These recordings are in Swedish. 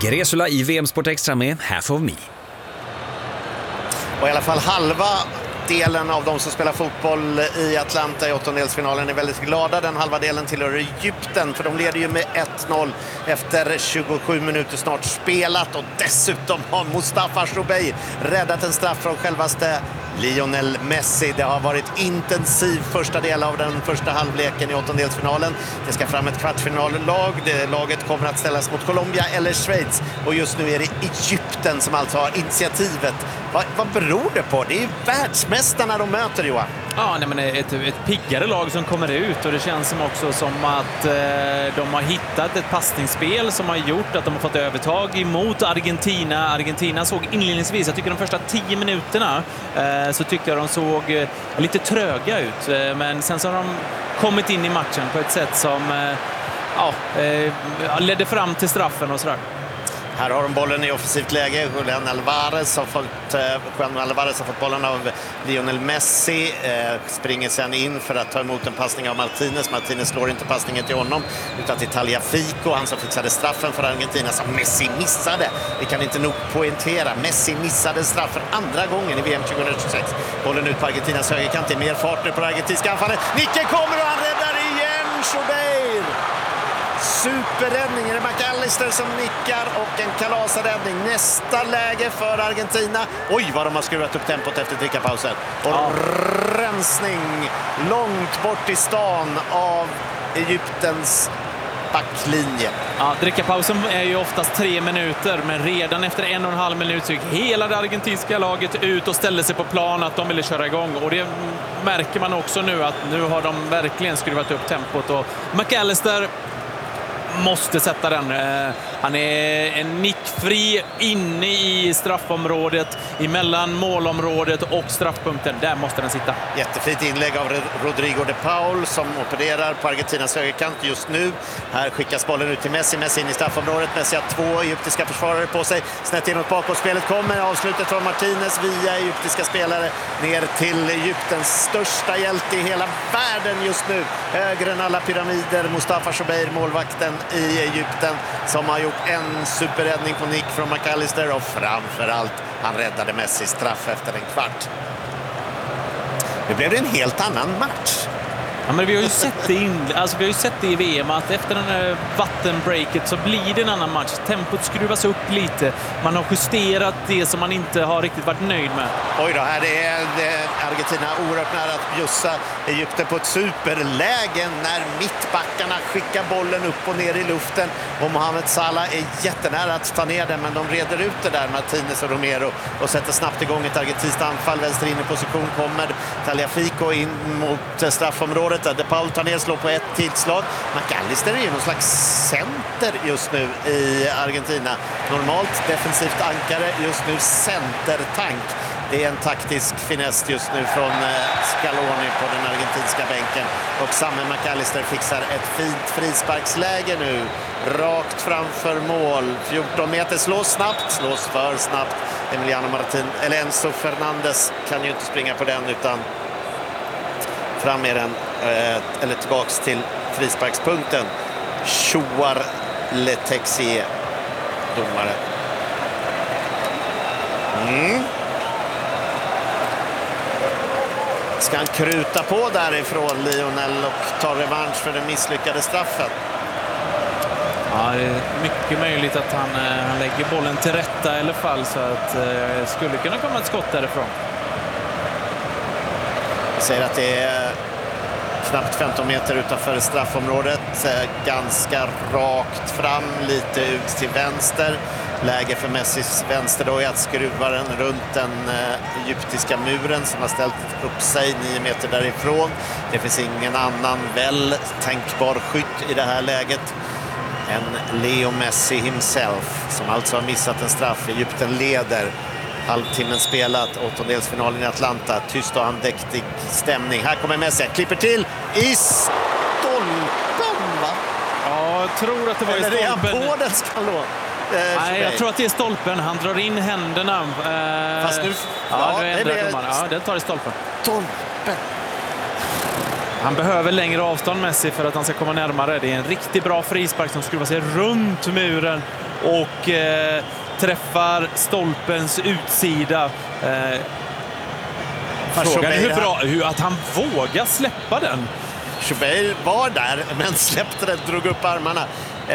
Gresula i VM Sport Extra med Half of Me. Och i alla fall halva delen av de som spelar fotboll i Atlanta i åttondelsfinalen är väldigt glada. Den halva delen tillhör Egypten, för de leder ju med 1-0 efter 27 minuter snart spelat. Och dessutom har Mustafa Shoubei räddat en straff från självaste Lionel Messi. Det har varit intensiv första del av den första halvleken i åttondelsfinalen. Det ska fram ett kvartsfinallag. Laget kommer att ställas mot Colombia eller Schweiz. Och just nu är det Egypten som alltså har initiativet. Vad beror det på? Det är ju världsmästarna de möter, Johan. Ja, nej, men ett piggare lag som kommer ut, och det känns som också som att de har hittat ett passningsspel som har gjort att de har fått övertag emot Argentina. Argentina såg inledningsvis, jag tycker de första 10 minuterna så tyckte jag de såg lite tröga ut, men sen så har de kommit in i matchen på ett sätt som ledde fram till straffen och sådär. Här har de bollen i offensivt läge. Julian Alvarez har fått bollen av Lionel Messi. Springer sen in för att ta emot en passning av Martinez. Martinez slår inte passningen till honom utan till Tagliafico. Han som fixade straffen för Argentina som Messi missade. Vi kan inte nog poängtera. Messi missade straff för andra gången i VM 2026. Bollen ut på Argentinas högerkant. Det är mer fart nu på det argentinska anfallet. Nicken kommer och han räddar igen Shoubei. Superräddning, är det McAllister som nickar och en kalasräddning. Nästa läge för Argentina. Oj, vad de har skruvat upp tempot efter drickapausen. Och rensning långt bort i stan av Egyptens backlinje. Ja, drickapausen är ju oftast 3 minuter, men redan efter 1,5 minut så gick hela det argentinska laget ut och ställde sig på plan att de ville köra igång. Och det märker man också nu, att nu har de verkligen skruvat upp tempot. Och McAllister måste sätta den. Han är en nickfri inne i straffområdet, emellan målområdet och straffpunkten. Där måste den sitta. Jättefint inlägg av Rodrigo de Paul som opererar på Argentinas högerkant just nu. Här skickas bollen ut till Messi. Messi in i straffområdet. Messi har 2 egyptiska försvarare på sig. Snett inåt bakåt. Spelet kommer. Avslutet från Martinez via egyptiska spelare ner till Egyptens största hjälte i hela världen just nu. Högre än alla pyramider. Mustafa Shoubei, målvakten i Egypten, som har gjort en superräddning på nick från McAllister, och framförallt han räddade Messi straff efter en kvart. Det blev en helt annan match. Ja, men vi har ju sett det i VM att efter den här vattenbreaket så blir det en annan match. Tempot skruvas upp lite. Man har justerat det som man inte har riktigt varit nöjd med. Oj då, här är Argentina oerhört nära att bjussa Egypten på ett superläge när mittbackarna skickar bollen upp och ner i luften. Och Mohamed Salah är jättenära att ta ner den, men de reder ut det där, Martinez och Romero, och sätter snabbt igång ett argentinskt anfall. Vänster in i position kommer Tagliafico in mot straffområdet. De Paul tar ner, slår på ett tidslag. McAllister är ju någon slags center just nu i Argentina. Normalt defensivt ankare, just nu centertank. Det är en taktisk finess just nu från Scaloni på den argentinska bänken. Och Samuel McAllister fixar ett fint frisparksläge nu. Rakt framför mål. 14 meter, slås för snabbt. Emiliano Martin, eller Enzo Fernandez kan ju inte springa på den, utan fram med den, eller tillbaks till frisparkspunkten. Chouar Letexier, domare. Ska han kruta på därifrån, Lionel, och ta revansch för den misslyckade straffen? Ja, det är mycket möjligt att han lägger bollen till rätta i alla fall, så att skulle kunna komma ett skott därifrån. Jag säger att det är knappt 15 meter utanför straffområdet. Ganska rakt fram, lite ut till vänster. Läge för Messis vänster då är att skruva den runt den egyptiska muren som har ställt upp sig 9 meter därifrån. Det finns ingen annan väl tänkbar skytt i det här läget än Leo Messi himself, som alltså har missat en straff. Egypten leder. Halvtimmen spelat, åttondelsfinalen i Atlanta. Tyst och andäktig stämning. Här kommer Messi, klipper till i stolpen, va? Ja, jag tror att det var i stolpen. Eller är han på den skallon? Nej, jag tror att det är stolpen. Han drar in händerna. Fast nu... den tar i stolpen. Stolpen. Han behöver längre avstånd, Messi, för att han ska komma närmare. Det är en riktigt bra frispark som skruvar sig runt muren och träffar stolpens utsida. Frågan är hur att han vågar släppa den. Schubeir var där, men släppte den, drog upp armarna.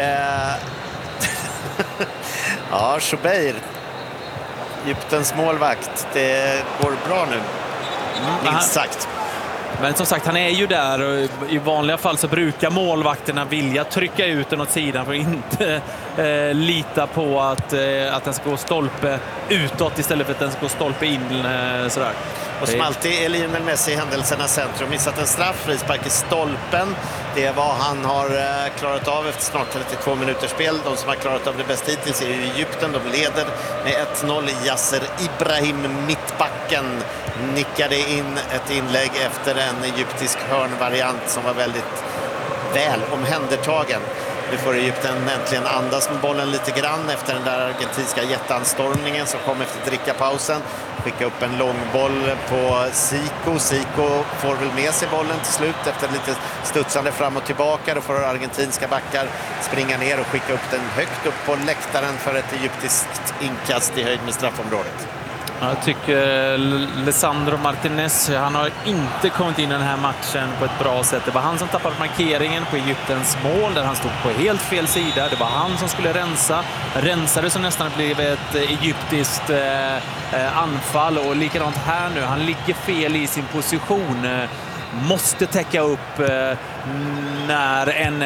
Ja, Schubeir, Egyptens målvakt, det går bra nu, minst sagt. Men som sagt, han är ju där och i vanliga fall så brukar målvakterna vilja trycka ut den åt sidan för att inte lita på att den ska gå stolpe utåt istället för att den ska gå stolpe in sådär. Och som alltid är Lionel Messi i händelsernas centrum. Missat en straff, frispark i stolpen. Det är vad han har klarat av efter snart 32 minuters spel. De som har klarat av det bäst hittills är Egypten. De leder med 1-0. Yasser Ibrahim, mittbacken, nickade in ett inlägg efter en egyptisk hörnvariant som var väldigt väl omhändertagen. Nu får Egypten äntligen andas med bollen lite grann efter den där argentinska jätteanstormningen som kom efter drickapausen. Skicka upp en långboll på Zico. Zico får väl med sig bollen till slut efter lite studsande fram och tillbaka. Då får argentinska backar springa ner och skicka upp den högt upp på läktaren för ett egyptiskt inkast i höjd med straffområdet. Jag tycker Lisandro Martinez, han har inte kommit in i den här matchen på ett bra sätt. Det var han som tappade markeringen på Egyptens mål där han stod på helt fel sida. Det var han som skulle rensa. Rensade som nästan blev ett egyptiskt anfall och likadant här nu. Han ligger fel i sin position. Måste täcka upp när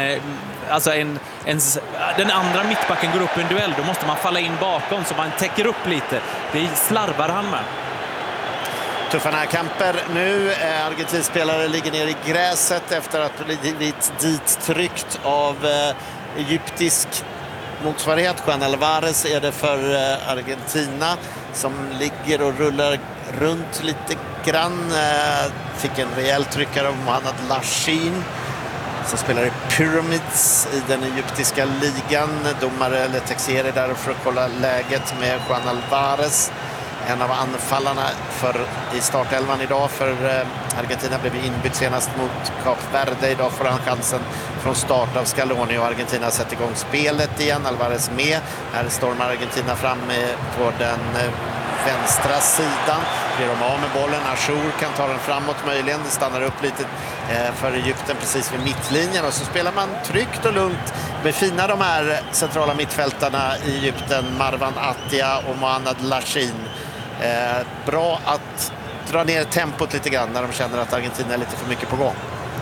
den andra mittbacken går upp i en duell. Då måste man falla in bakom så man täcker upp lite. Det slarvar han med. Tuffa närkamper nu. Argentinspelare ligger ner i gräset efter att blivit dittryckt av egyptisk motsvarighet. Juan Alvarez är det för Argentina som ligger och rullar runt lite grann. Fick en rejäl tryckare av Mohamed Lashin som spelar i Pyramids i den egyptiska ligan. Domare Letexeri där för att kolla läget med Juan Alvarez. En av anfallarna i startelvan idag för Argentina blev inbytt senast mot Kap Verde. Idag får han chansen från start av Scaloni och Argentina sätter igång spelet igen. Alvarez med. Här stormar Argentina fram på den vänstra sidan. Blir de av med bollen. Achour kan ta den framåt möjligen. Det stannar upp lite för Egypten precis vid mittlinjen. Och så spelar man tryggt och lugnt med fina de här centrala mittfältarna i Egypten. Marwan Attia och Mohamed Lashin. Bra att dra ner tempot lite grann när de känner att Argentina är lite för mycket på gång.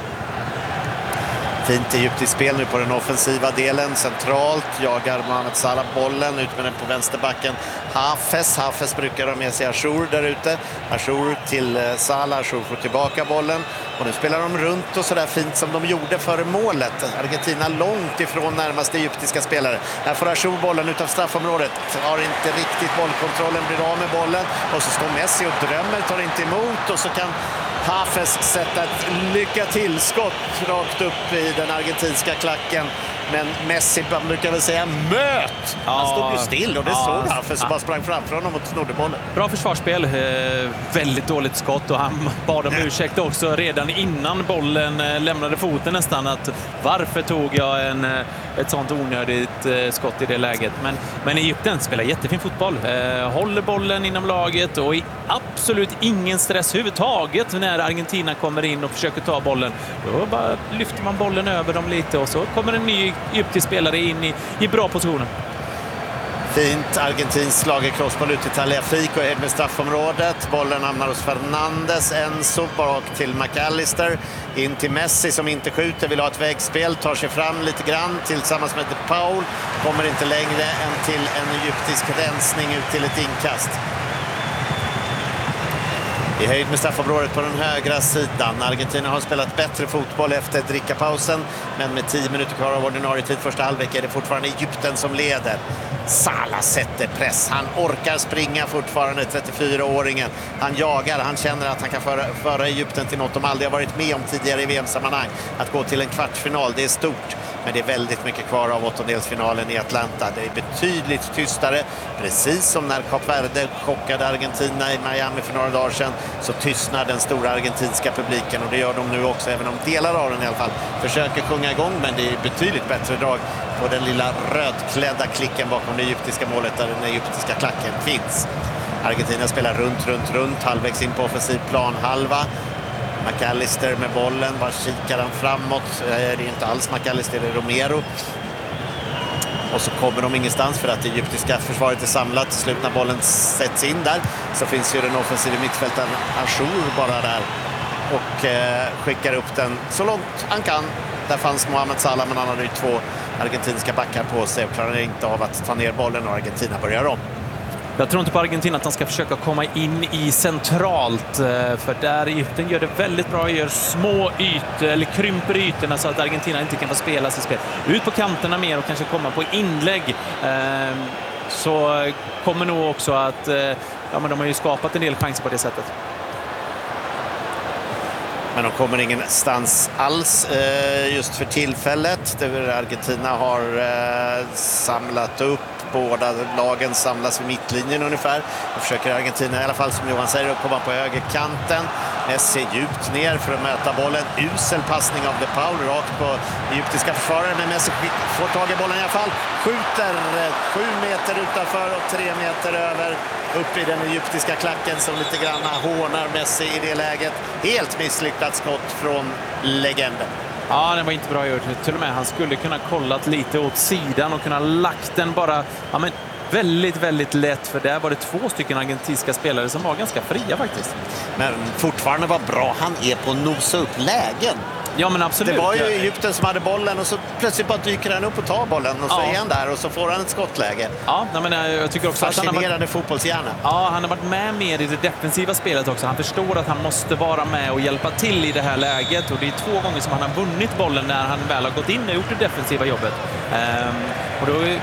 Fint egyptiskt spel nu på den offensiva delen. Centralt jagar Mohamed Salah bollen ut med den på vänsterbacken. Hafez brukar ha med sig Achour där ute. Achour till Salah. Achour får tillbaka bollen. Och nu spelar de runt och sådär fint som de gjorde före målet. Argentina långt ifrån närmaste egyptiska spelare. Här får Achour bollen utav straffområdet. Har inte riktigt bollkontrollen, blir av med bollen. Och så står Messi och drömmer, tar inte emot. Och så kan Hafez sätta ett lycka tillskott rakt upp i den argentinska klacken. Men Messi brukar väl säga möt. Han stod ju still och det såg Hafez och bara sprang framför honom och snodde bollen. Bra försvarsspel. Väldigt dåligt skott och han bad om ursäkt också redan innan bollen lämnade foten nästan. Att varför tog jag ett sånt onödigt skott i det läget. Men Egypten spelar jättefin fotboll. Håller bollen inom laget och absolut ingen stress överhuvudtaget när Argentina kommer in och försöker ta bollen. Då bara lyfter man bollen över dem lite och så kommer en ny egyptisk spelare in i bra positioner. Fint argentins slagerkrossboll ut till Tagliafico och med straffområdet. Bollen hamnar hos Fernandes. Enzo bak till McAllister. In till Messi som inte skjuter, vill ha ett vägspel. Tar sig fram lite grann tillsammans med De Paul. Kommer inte längre än till en egyptisk rensning ut till ett inkast. I höjd med straffområdet på den högra sidan. Argentina har spelat bättre fotboll efter drickapausen. Men med 10 minuter kvar av ordinarie tid första halvlek är det fortfarande Egypten som leder. Salah sätter press. Han orkar springa fortfarande, 34-åringen. Han jagar, han känner att han kan föra Egypten till något de aldrig har varit med om tidigare i VM-sammanhang. Att gå till en kvartsfinal, det är stort. men det är väldigt mycket kvar av åttondelsfinalen i Atlanta. Det är betydligt tystare, precis som när Kap Verde chockade Argentina i Miami för några dagar sedan, så tystnar den stora argentinska publiken, och det gör de nu också, även om delar av den i alla fall försöker sjunga igång, men det är betydligt bättre drag på den lilla rödklädda klicken bakom det egyptiska målet där den egyptiska klacken finns. Argentina spelar runt, halvvägs in på offensiv plan halva. McAllister med bollen, var kikar han framåt? Det är inte alls McAllister, det är Romero. Och så kommer de ingenstans för att det egyptiska försvaret är samlat. Till slut när bollen sätts in där så finns ju den offensiva mittfältaren Achour bara där och skickar upp den så långt han kan. Där fanns Mohamed Salah, men han hade ju 2 argentinska backar på sig och klarar inte av att ta ner bollen, och Argentina börjar om. Jag tror inte på Argentina att de ska försöka komma in i centralt, för där Egypten gör det väldigt bra, gör små ytor eller krymper ytorna så att Argentina inte kan få spela sitt spel. Ut på kanterna mer och kanske komma på inlägg, så kommer nog också att men de har ju skapat en del chanser på det sättet. Men de kommer ingenstans alls just för tillfället. Argentina har samlat upp. Båda lagen samlas vid mittlinjen ungefär. Och försöker Argentina i alla fall, som Johan säger, att komma på högerkanten. Messi djupt ner för att möta bollen. Usel passning av De Paul rakt på egyptiska försvarare. Men Messi får tag i bollen i alla fall. Skjuter 7 meter utanför och 3 meter över. Upp i den egyptiska klacken som lite grann hånar Messi i det läget. Helt misslyckat skott från legenden. Ja, det var inte bra gjort. Till och med han skulle kunna kollat lite åt sidan och kunna lagt den bara väldigt, väldigt lätt, för där var det 2 stycken argentinska spelare som var ganska fria faktiskt. Men fortfarande var bra han är på att nosa upp lägen. Ja, men absolut. Det var ju Egypten som hade bollen och så plötsligt bara dyker han upp och tar bollen och så är han där och så får han ett skottläge. Ja, men jag tycker också fascinerande att han har fotbollshjärna. Ja, han har varit med mer i det defensiva spelet också. Han förstår att han måste vara med och hjälpa till i det här läget, och det är 2 gånger som han har vunnit bollen när han väl har gått in och gjort det defensiva jobbet. Och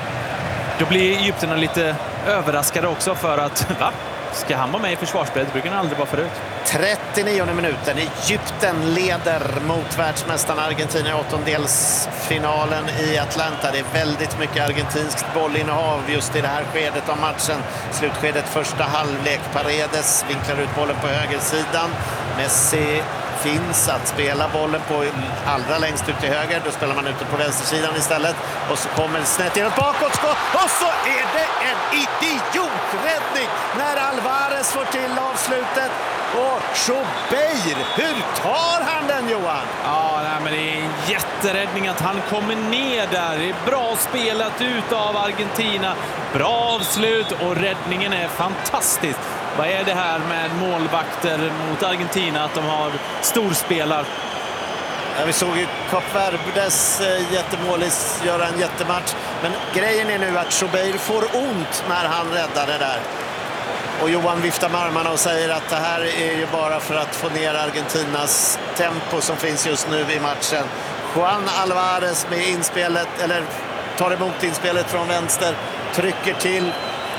då blir Egypterna lite överraskade också, för att ska han vara med i försvarsspelet? Det brukar han aldrig vara förut. 39:e minuten. Egypten leder mot världsmästarna Argentina i åttondelsfinalen i Atlanta. Det är väldigt mycket argentinskt bollinnehav just i det här skedet av matchen. Slutskedet första halvlek. Paredes vinklar ut bollen på högersidan. Messi finns att spela bollen på allra längst ut till höger. Då spelar man ute på vänstersidan istället. Och så kommer det snett in ett bakåtskott. Och så är det en idioträddning när Alvarez får till avslutet. Och Chobeir, hur tar han den, Johan? Ja, men det är en jätteräddning att han kommer ner där. Det är bra spelat ut av Argentina. Bra avslut och räddningen är fantastisk. Vad är det här med målvakter mot Argentina, att de har storspelare? Ja, vi såg ju Kap Verdes jättemålis göra en jättematch. Men grejen är nu att Chobeir får ont när han räddar det där. Och Johan viftar med armarna och säger att det här är ju bara för att få ner Argentinas tempo som finns just nu i matchen. Juan Alvarez med inspelet, eller tar emot inspelet från vänster, trycker till.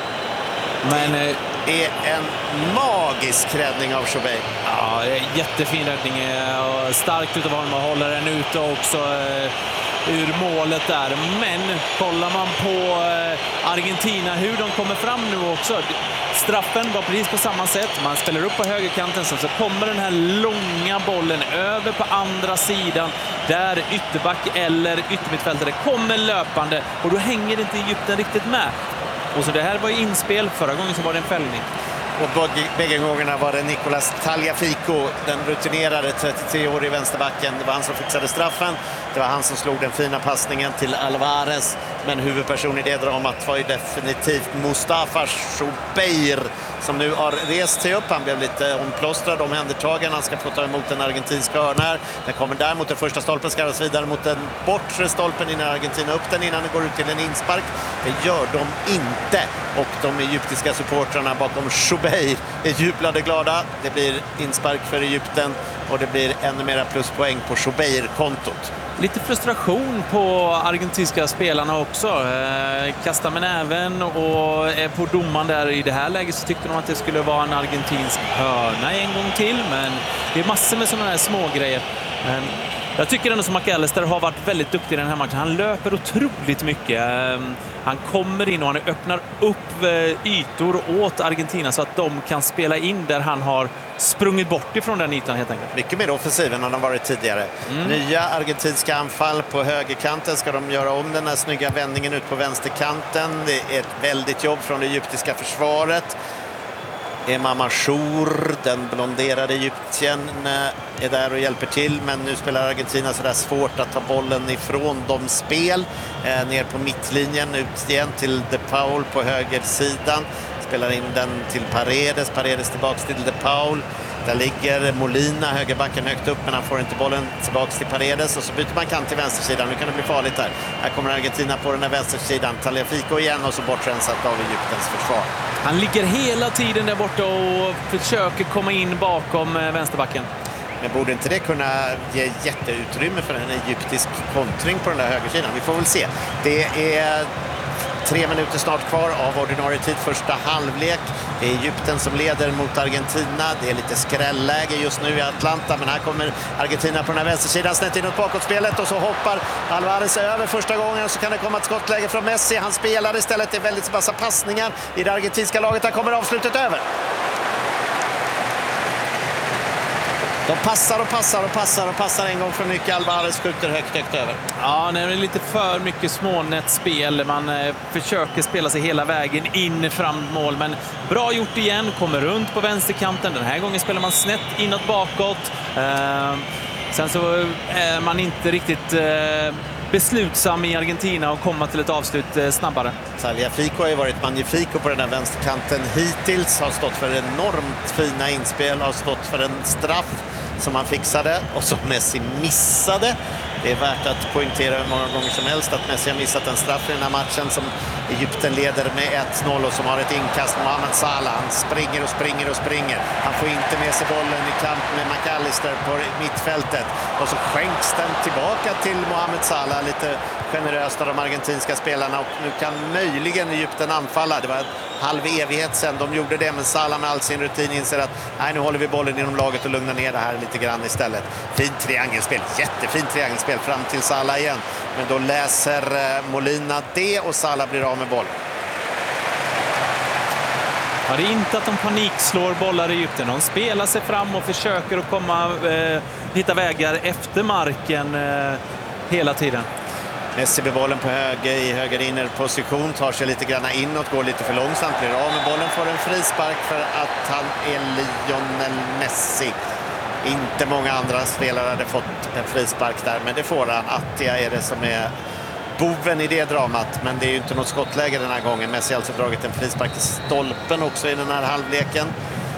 Men är en magisk räddning av Chobeir. Ja, jättefin räddning. Starkt utav honom och håller den ute också ur målet där. Men kollar man på Argentina, hur de kommer fram nu också. Straffen var precis på samma sätt. Man spelar upp på högerkanten, så kommer den här långa bollen över på andra sidan där ytterback eller yttermittfältare kommer löpande, och då hänger inte Egypten riktigt med. Och så det här var inspel, förra gången så var det en fällning. Och bägge gångerna var det Nicolas Tagliafico, den rutinerade 33-årige vänsterbacken. Det var han som fixade straffen. Det var han som slog den fina passningen till Alvarez. Men huvudperson i det dramat var ju definitivt Mustafa Chobeir, som nu har rest sig upp. Han blev lite omplåstrad, omhändertagen. Han ska få ta emot den argentinska hörna här. Den kommer där mot den första stolpen, ska röras vidare mot den bortre stolpen innan Argentina upp den, innan det går ut till en inspark. Det gör de inte. Och de egyptiska supportrarna bakom Chobeir är jublade glada. Det blir inspark för Egypten och det blir ännu mera pluspoäng på Chobeir-kontot. Lite frustration på argentinska spelarna också. Kastar med näven och är på domaren där. I det här läget så tyckte de att det skulle vara en argentinsk hörna en gång till. Men det är massor med sådana här små grejer. Jag tycker ändå som McAllister har varit väldigt duktig i den här matchen. Han löper otroligt mycket. Han kommer in och han öppnar upp ytor åt Argentina så att de kan spela in där han har sprungit bort ifrån den ytan helt enkelt. Mycket mer offensiv än de varit tidigare. Nya argentinska anfall på högerkanten. Ska de göra om den här snygga vändningen ut på vänsterkanten? Det är ett väldigt jobb från det egyptiska försvaret. Emma Mashour, den blonderade egyptien, är där och hjälper till, men nu spelar Argentina så där svårt att ta bollen ifrån dem spel. Ner på mittlinjen, ut igen till De Paul på högersidan. Spelar in den till Paredes, Paredes tillbaks till De Paul. Där ligger Molina, högerbacken högt upp, men han får inte bollen tillbaks till Paredes. Och så byter man kant till vänstersidan. Nu kan det bli farligt här. Här kommer Argentina på den här vänstersidan. Tagliafico igen och så bortrensat av Egyptens försvar. Han ligger hela tiden där borta och försöker komma in bakom vänsterbacken. Men borde inte det kunna ge jätteutrymme för en egyptisk kontring på den där högersidan? Vi får väl se. Det är 3 minuter snart kvar av ordinarie tid, första halvlek. Det är Egypten som leder mot Argentina. Det är lite skrälläge just nu i Atlanta, men här kommer Argentina på den här vänstersidan snett inåt bakåtspelet och så hoppar Alvarez över första gången och så kan det komma ett skottläge från Messi. Han spelar istället, det är väldigt massa passningar i det argentinska laget. Här kommer avslutet över. De passar och passar och passar och passar en gång för mycket. Alvarez skjuter högt över. Ja, det är lite för mycket smånätspel. Man försöker spela sig hela vägen in fram mål, men bra gjort igen. Kommer runt på vänsterkanten. Den här gången spelar man snett inåt bakåt. Sen så är man inte riktigt beslutsam i Argentina och komma till ett avslut snabbare. Tagliafico har ju varit magnifiko på den här vänsterkanten hittills. Har stått för enormt fina inspel. Har stått för en straff som han fixade och som Messi missade. Det är värt att poängtera hur många gånger som helst att Messi har missat en straff i den här matchen som Egypten leder med 1-0 och som har ett inkast. Mohamed Salah, han springer och springer och springer. Han får inte med sig bollen i kamp med McAllister på mittfältet. Och så skänks den tillbaka till Mohamed Salah lite generöst av de argentinska spelarna. Och nu kan möjligen Egypten anfalla. Det var en halv evighet sedan de gjorde det, men Salah med all sin rutin inser att nej, nu håller vi bollen inom laget och lugnar ner det här lite grann istället. Fint triangelspel, jättefint triangelspel fram till Salah igen. Men då läser Molina det och Salah blir av med boll. Ja, det är inte att de panikslår bollar i Egypten. De spelar sig fram och försöker att hitta vägar efter marken hela tiden. Messi med bollen på höger innerposition, tar sig lite grann inåt, går lite för långsamt, blir av med bollen, får en frispark för att han är Lionel Messi. Inte många andra spelare hade fått en frispark där, men det får han. Attia är det som är boven i det dramat, men det är ju inte något skottläge den här gången. Messi har alltså dragit en frispark till stolpen också i den här halvleken.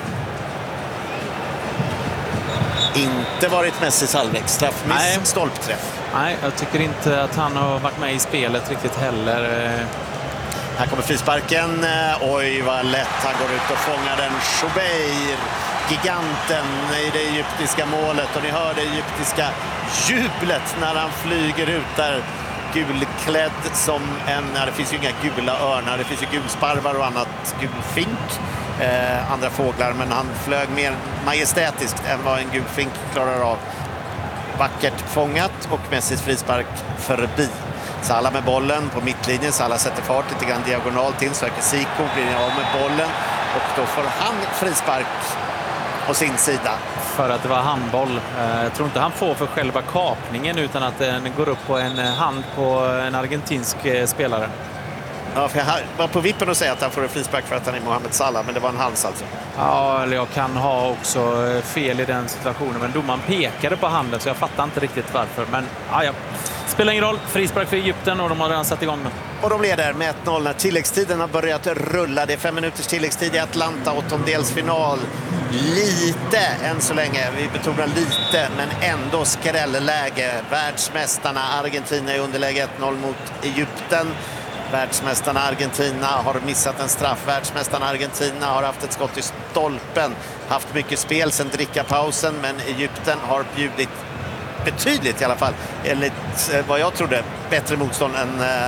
Inte varit Messis halvlek, straffmiss, stolpträff. Nej, jag tycker inte att han har varit med i spelet riktigt heller. Här kommer frisparken. Oj, vad lätt han går ut och fångar den. Choubeir, giganten i det egyptiska målet. Och ni hör det egyptiska jublet när han flyger ut där. Gulklädd som det finns ju inga gula örnar, det finns ju gulsparvar och annat, gulfink. Andra fåglar, men han flög mer majestätiskt än vad en gulfink klarar av. Vackert fångat och Messis frispark förbi. Salah med bollen på mittlinjen. Salah sätter fart lite grann diagonalt in. Söker Zico, blir av med bollen. Och då får han frispark på sin sida. För att det var handboll. Jag tror inte han får för själva kapningen utan att den går upp på en hand på en argentinsk spelare. Ja, för jag var på vippen att säga att han får en frispark för att han är Mohamed Salah, men det var en hands alltså. Ja, eller jag kan ha också fel i den situationen, men domaren pekade på handen så jag fattar inte riktigt varför. Men ja. Spelar ingen roll, frispark för Egypten och de har redan satt igång nu. Och de leder med 1-0 när tilläggstiden har börjat rulla. Det är 5 minuters tilläggstid i Atlanta, åttondelsfinal. Lite än så länge, vi betonar lite, men ändå skrällläge. Världsmästarna Argentina i underläge 1-0 mot Egypten. Världsmästarna Argentina har missat en straff. Världsmästarna Argentina har haft ett skott i stolpen. Haft mycket spel sedan drickapausen, men Egypten har bjudit betydligt i alla fall, enligt vad jag trodde, bättre motstånd än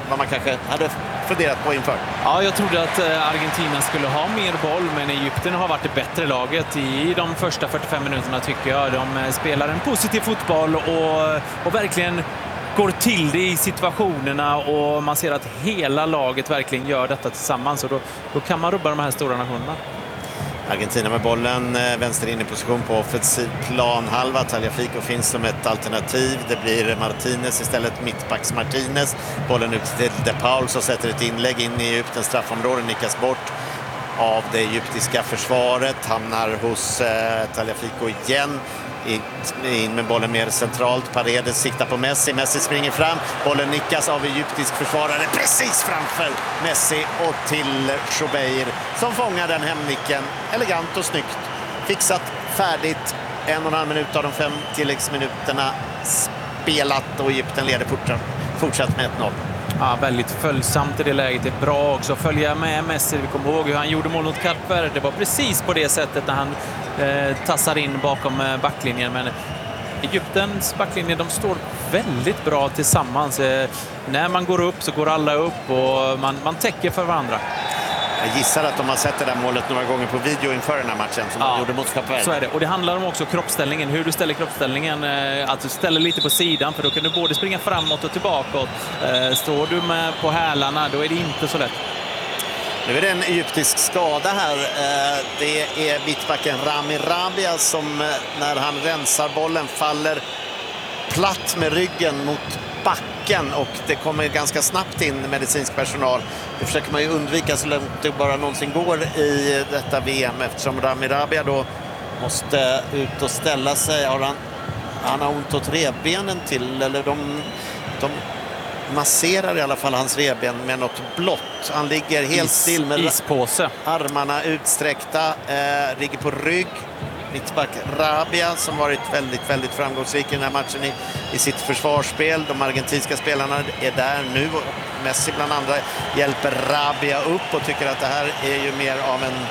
vad man kanske hade funderat på inför. Ja, jag trodde att Argentina skulle ha mer boll, men Egypten har varit det bättre laget i de första 45 minuterna tycker jag. De spelar en positiv fotboll och verkligen går till det i situationerna, och man ser att hela laget verkligen gör detta tillsammans, och då kan man rubba de här stora nationerna. Argentina med bollen, vänster in i position på offensiv planhalva. Tagliafico finns som ett alternativ. Det blir Martinez istället, mittbacks Martinez. Bollen ut till De Paul som sätter ett inlägg in i Egyptens straffområde, nickas bort av det egyptiska försvaret. Hamnar hos Tagliafico igen. In med bollen mer centralt. Paredes siktar på Messi. Messi springer fram. Bollen nickas av egyptisk försvarare precis framför Messi och till Joubeir som fångar den hemnicken. Elegant och snyggt. Fixat, färdigt. 1,5 minut av de 5 tilläggsminuterna spelat och Egypten leder fortsatt med 1-0. Ja, väldigt följsamt i det läget. Det är bra också att följa med Messi. Vi kommer ihåg hur han gjorde mål mot Kap Verde. Det var precis på det sättet när han tassar in bakom backlinjen. Men Egyptens backlinje, de står väldigt bra tillsammans. När man går upp så går alla upp och man täcker för varandra. Jag gissar att de har sett det där målet några gånger på video inför den här matchen som de gjorde mot Kap Verde. Så är det. Och det handlar om också kroppsställningen. Hur du ställer kroppsställningen. Att du ställer lite på sidan, för då kan du både springa framåt och tillbaka. Står du med på hälarna, då är det inte så lätt. Nu är det en egyptisk skada här. Det är mittbacken Rami Rabia som när han rensar bollen faller platt med ryggen mot backen, och det kommer ganska snabbt in medicinsk personal. Det försöker man ju undvika så långt det bara någonsin går i detta VM, eftersom Rami Rabia då måste ut och ställa sig. Han har ont åt revbenen till, eller de masserar i alla fall hans revben med något blått. Han ligger helt still med ispåse. Armarna utsträckta, ligger på rygg. Mittback Rabia som varit väldigt, väldigt framgångsrik i den här matchen i sitt försvarsspel. De argentinska spelarna är där nu. Messi bland andra hjälper Rabia upp och tycker att det här är ju mer av en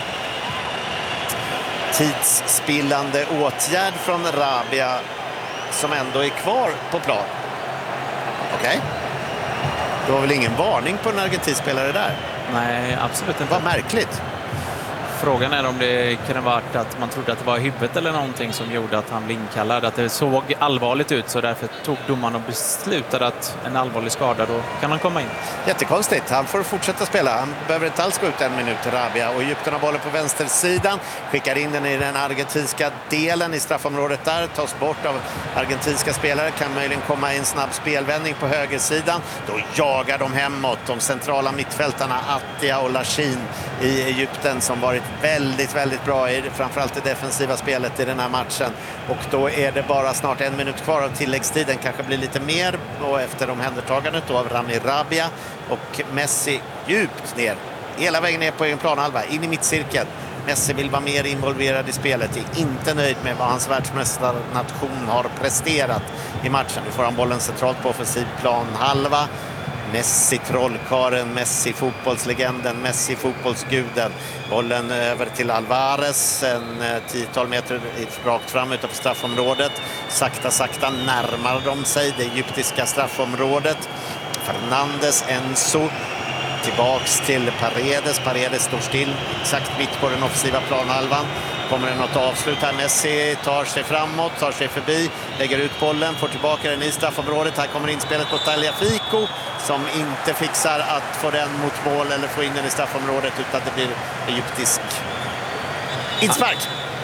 tidsspillande åtgärd från Rabia som ändå är kvar på plan. Okej. Det var väl ingen varning på en argentinsk spelare där? Nej, absolut inte. Vad märkligt. Frågan är om det kunde varit att man trodde att det var huvudet eller någonting som gjorde att han blev inkallad. Att det såg allvarligt ut, så därför tog domaren och beslutade att en allvarlig skada, då kan han komma in. Jättekonstigt. Han får fortsätta spela. Han behöver inte alls gå ut 1 minut till Rabia. Och Egypten har bollen på vänstersidan. Skickar in den i den argentinska delen i straffområdet där. Tas bort av argentinska spelare. Kan möjligen komma i en snabb spelvändning på högersidan. Då jagar de hemåt. De centrala mittfältarna Attia och Lachin i Egypten som varit väldigt, väldigt bra i framförallt det defensiva spelet i den här matchen. Och då är det bara snart 1 minut kvar av tilläggstiden. Kanske blir lite mer, och efter omhändertagandet då av Rami Rabia och Messi djupt ner. Hela vägen ner på egen planhalva, in i mittcirkeln. Messi vill vara mer involverad i spelet. Är inte nöjd med vad hans världsmästarnation har presterat i matchen. Nu får han bollen centralt på offensiv planhalva. Messi trollkaren, Messi fotbollslegenden, Messi fotbollsguden. Bollen över till Alvarez, en 10-tal meter rakt fram utanför straffområdet. Sakta närmar de sig det egyptiska straffområdet. Fernandes, Enzo. Tillbaks till Paredes. Paredes står still exakt mitt på den offensiva planhalvan. Kommer det något avslut här. Messi tar sig framåt, tar sig förbi, lägger ut bollen, får tillbaka den i straffområdet. Här kommer inspelet på Tagliafico som inte fixar att få den mot mål eller få in den i straffområdet, utan det blir egyptisk inspark.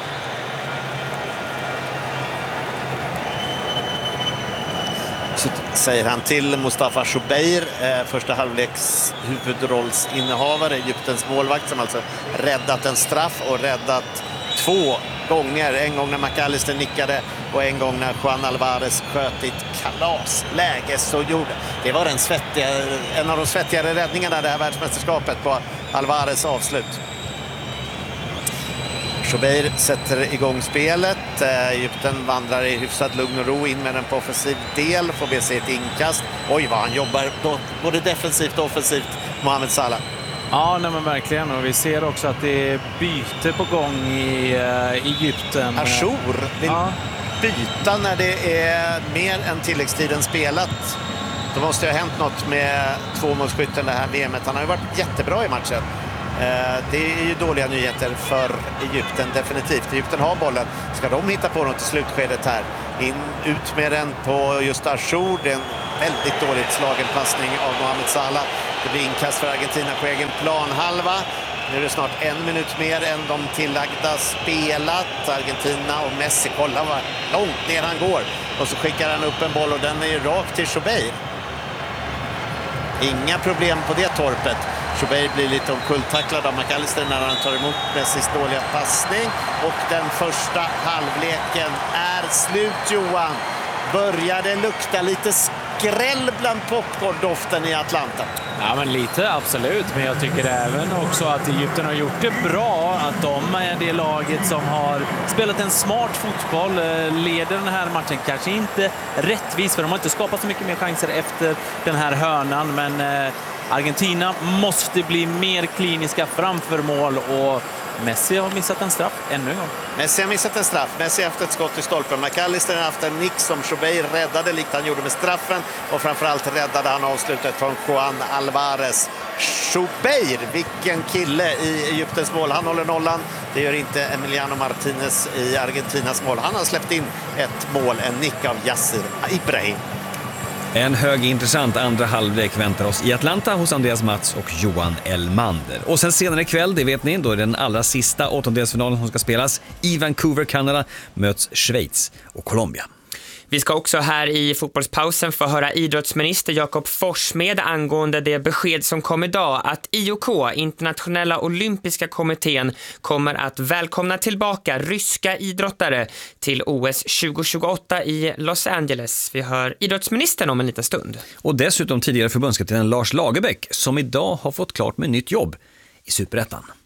Så säger han till Mustafa Joubeir, första halvleks huvudrollsinnehavare, Egyptens målvakt, som alltså räddat en straff och räddat 2 gånger. En gång när McAllister nickade och en gång när Juan Alvarez sköt i ett kalasläge. Så gjorde det var en av de svettigare räddningarna det här världsmästerskapet på Alvarez avslut. Joubeir sätter igång spelet. Egypten vandrar i hyfsad lugn och ro in med den på offensiv del. Får be sig ett inkast. Oj, vad han jobbar både defensivt och offensivt, Mohamed Salah. Ja, nej, men verkligen. Och vi ser också att det är byte på gång i Egypten. Achour vill byta när det är mer än tilläggstiden spelat. Då måste det ha hänt något med tvåmålsskytten det här VMet. Han har ju varit jättebra i matchen. Det är ju dåliga nyheter för Egypten, definitivt. Egypten har bollen. Ska de hitta på något i slutskedet här? Ut med den på just Achour. Det är en väldigt dåligt slagen passning av Mohamed Salah. Det blir inkast för Argentina på egen planhalva. Nu är det snart 1 minut mer än de tillagda spelat. Argentina och Messi, kolla vad långt ner han går. Och så skickar han upp en boll och den är ju rakt till Choubeir. Inga problem på det torpet. Choubeir blir lite omkulltacklad av McAllister när han tar emot Messis dåliga passning. Och den första halvleken är slut, Johan. Börjar det lukta lite skräll bland popcorndoften i Atlanta? Ja, men lite absolut. Men jag tycker även också att Egypten har gjort det bra. Att de är det laget som har spelat en smart fotboll. Leder den här matchen kanske inte rättvis, för de har inte skapat så mycket mer chanser efter den här hörnan. Men Argentina måste bli mer kliniska framför mål, och Messi har missat en straff ännu en gång. Messi har missat en straff. Messi har haft ett skott i stolpen. McAllister har haft en nick som Choubeir räddade, likt han gjorde med straffen. Och framförallt räddade han avslutet från Juan Alvarez. Choubeir, vilken kille i Egyptens mål. Han håller nollan. Det gör inte Emiliano Martinez i Argentinas mål. Han har släppt in ett mål, en nick av Yasser Ibrahim. En högintressant andra halvlek väntar oss i Atlanta hos Andreas Mats och Johan Elmander. Och sen senare ikväll, det vet ni, då är den allra sista åttondelsfinalen som ska spelas. I Vancouver, Kanada, möts Schweiz och Colombia. Vi ska också här i fotbollspausen få höra idrottsminister Jakob Forssmed angående det besked som kom idag att IOK, Internationella Olympiska kommittén, kommer att välkomna tillbaka ryska idrottare till OS 2028 i Los Angeles. Vi hör idrottsministern om en liten stund. Och dessutom tidigare förbundskapten Lars Lagerbäck som idag har fått klart med nytt jobb i Superettan.